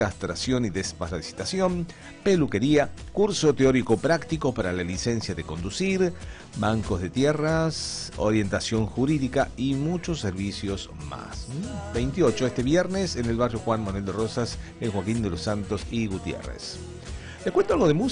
castración y desparasitación, peluquería, curso teórico práctico para la licencia de conducir, bancos de tierras, orientación jurídica y muchos servicios más. 28 este viernes en el barrio Juan Manuel de Rosas, en Joaquín de los Santos y Gutiérrez. Les cuento algo de música.